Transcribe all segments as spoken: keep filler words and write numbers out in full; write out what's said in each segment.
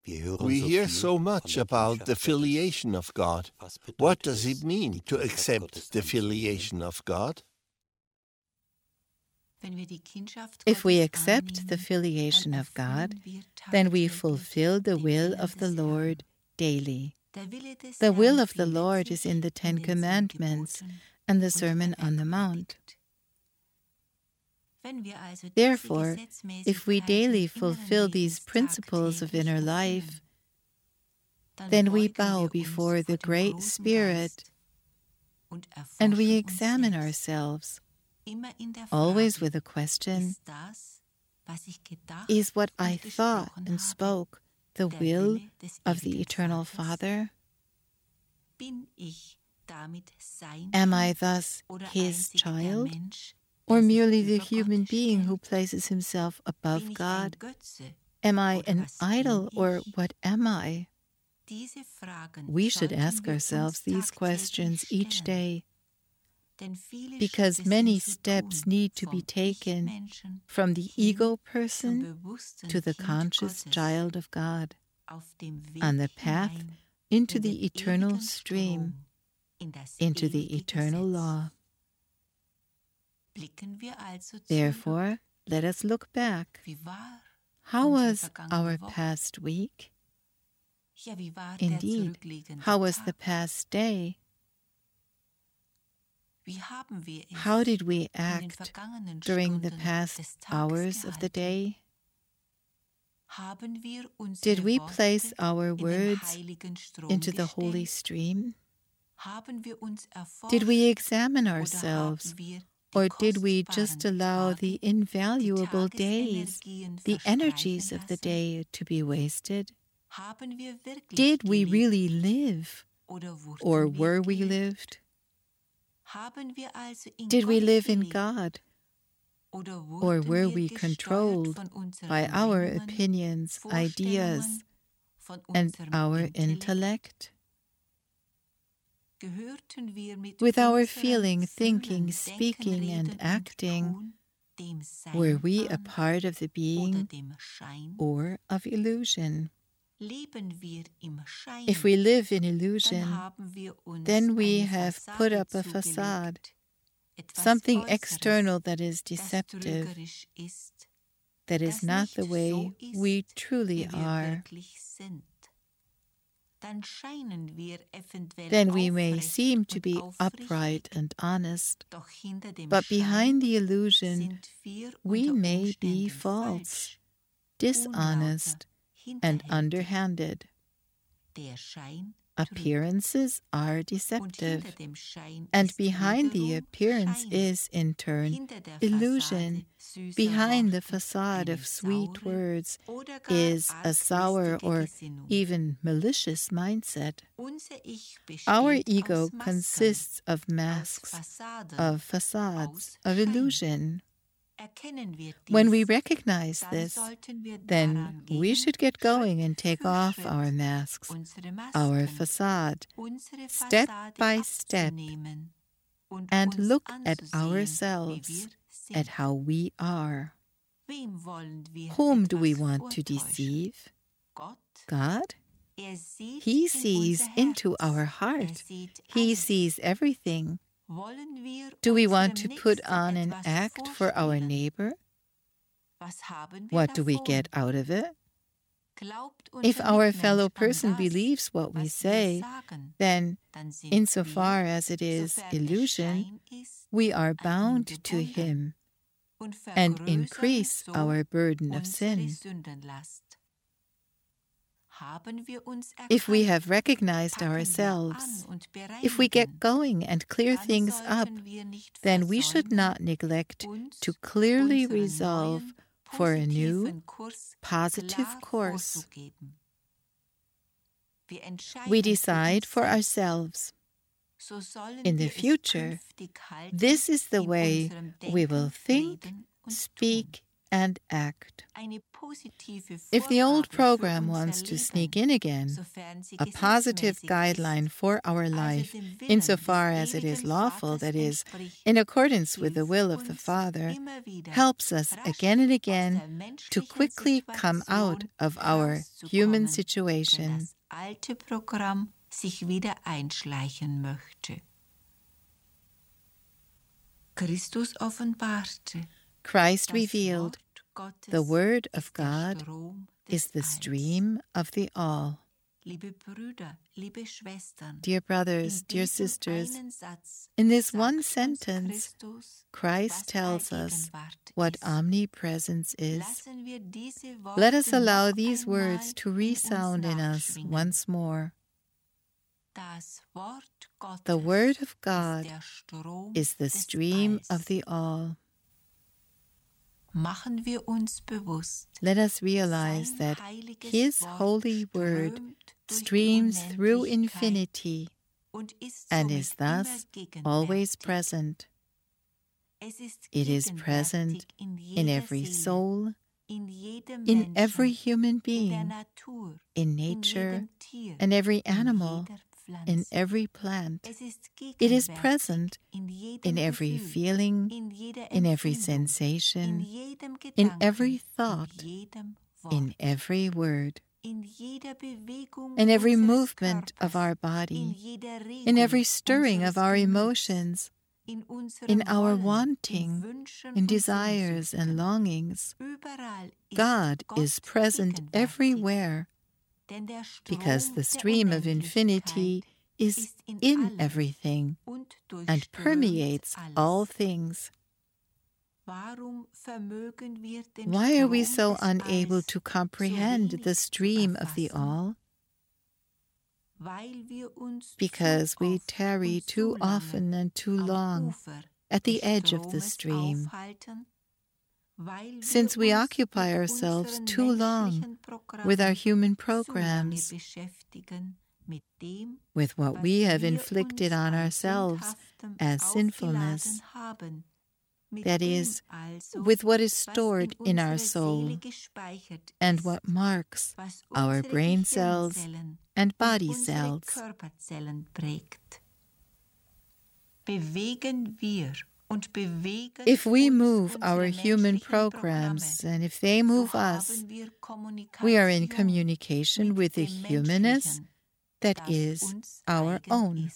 We hear so much about the filiation of God. What does it mean to accept the filiation of God? If we accept the filiation of God, then we fulfill the will of the Lord daily. The will of the Lord is in the Ten Commandments and the Sermon on the Mount. Therefore, if we daily fulfill these principles of inner life, then we bow before the Great Spirit and we examine ourselves, always with the question, is what I thought and spoke the will of the Eternal Father? Am I thus His child, or merely the human being who places himself above God? Am I an idol, or what am I? We should ask ourselves these questions each day, because many steps need to be taken from the ego person to the conscious child of God, on the path into the eternal stream, into the eternal law. Therefore, let us look back. How was our past week? Indeed, how was the past day? How did we act during the past hours of the day? Did we place our words into the holy stream? Did we examine ourselves, or did we just allow the invaluable days, the energies of the day to be wasted? Did we really live, or were we lived? Did we live in God, or were we controlled by our opinions, ideas, and our intellect? With our feeling, thinking, speaking, and acting, were we a part of the being or of illusion? If we live in illusion, then we have put up a facade, something external that is deceptive, that is not the way we truly are. Then we may seem to be upright and honest, but behind the illusion we may be false, dishonest, and underhanded. Appearances are deceptive, and behind the appearance is, in turn, illusion. Behind the facade of sweet words is a sour or even malicious mindset. Our ego consists of masks, of facades, of illusion. When we recognize this, then we should get going and take off our masks, our facade, step by step, and look at ourselves, at how we are. Whom do we want to deceive? God? He sees into our heart. He sees everything. Do we want to put on an act for our neighbor? What do we get out of it? If our fellow person believes what we say, then, insofar as it is illusion, we are bound to him and increase our burden of sin. If we have recognized ourselves, if we get going and clear things up, then we should not neglect to clearly resolve for a new, positive course. We decide for ourselves. In the future, this is the way we will think, speak, and act. If the old program wants to sneak in again, a positive guideline for our life, insofar as it is lawful, that is, in accordance with the will of the Father, helps us again and again to quickly come out of our human situation. Christ revealed, the Word of God is the stream of the all. Dear brothers, dear sisters, in this one sentence, Christ tells us what omnipresence is. Let us allow these words to resound in us once more. The Word of God is the stream of the all. Let us realize that His holy Word streams through infinity and is thus always present. It is present in every soul, in every human being, in nature, and every animal, in every plant. It is present in every feeling, in every sensation, in every thought, in every word, in every movement of our body, in every stirring of our emotions, in our wanting, in desires and longings. God is present everywhere, because the stream of infinity is in everything and permeates all things. Why are we so unable to comprehend the stream of the all? Because we tarry too often and too long at the edge of the stream. Since we occupy ourselves too long with our human programs, with what we have inflicted on ourselves as sinfulness, that is, with what is stored in our soul and what marks our brain cells and body cells. If we move our human programs, and if they move us, we are in communication with the humanness that is our own.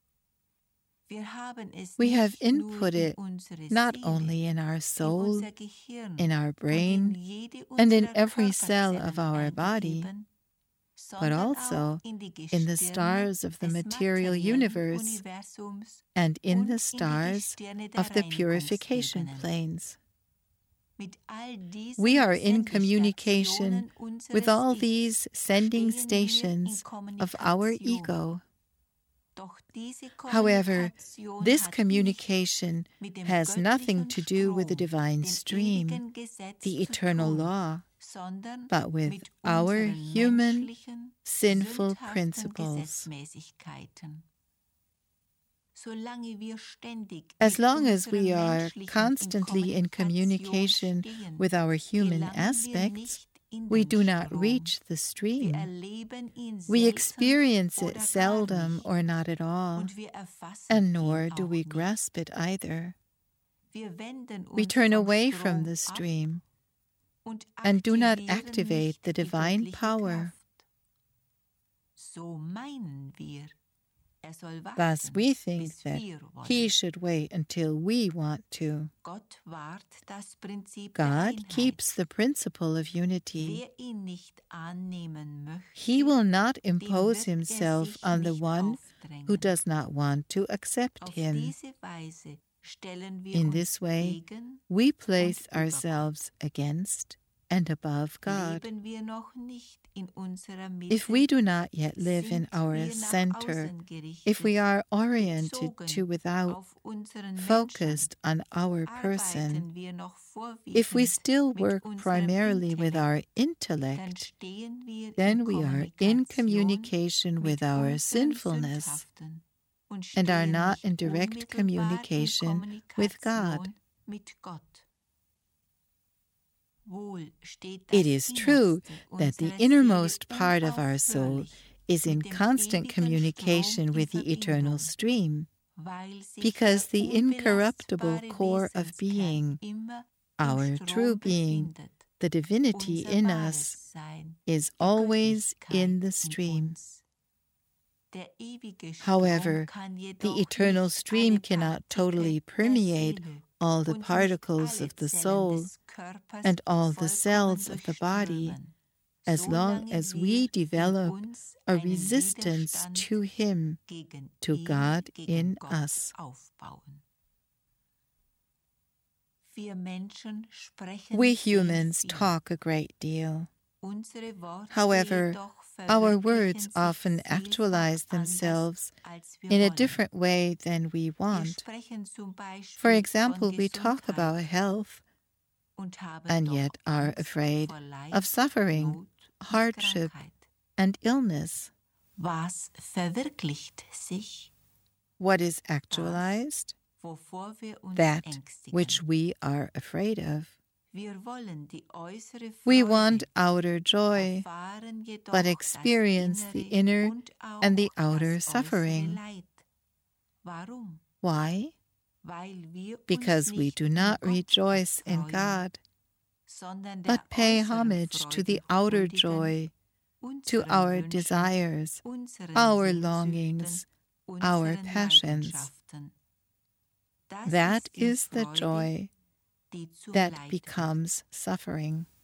We have input it not only in our soul, in our brain, and in every cell of our body, but also in the stars of the material universe and in the stars of the purification planes. We are in communication with all these sending stations of our ego. However, this communication has nothing to do with the divine stream, the eternal law, but with our human, sinful principles. As long as we are constantly in communication with our human aspects, we do not reach the stream. We experience it seldom or not at all, and nor do we grasp it either. We turn away from the stream and do not activate the divine power. Thus we think that He should wait until we want to. God keeps the principle of unity. He will not impose Himself on the one who does not want to accept Him. In this way, we place ourselves against and above God. If we do not yet live in our center, if we are oriented to without, focused on our person, if we still work primarily with our intellect, then we are in communication with our sinfulness and are not in direct communication with God. It is true that the innermost part of our soul is in constant communication with the eternal stream, because the incorruptible core of being, our true being, the divinity in us, is always in the stream. However, the eternal stream cannot totally permeate all the particles of the soul and all the cells of the body, as long as we develop a resistance to Him, to God in us. We humans talk a great deal. However, our words often actualize themselves in a different way than we want. For example, we talk about health, and yet are afraid of suffering, hardship, and illness. What is actualized? That which we are afraid of. We want outer joy, but experience the inner and the outer suffering. Why? Because we do not rejoice in God, but pay homage to the outer joy, to our desires, our longings, our passions. That is the joy that becomes suffering.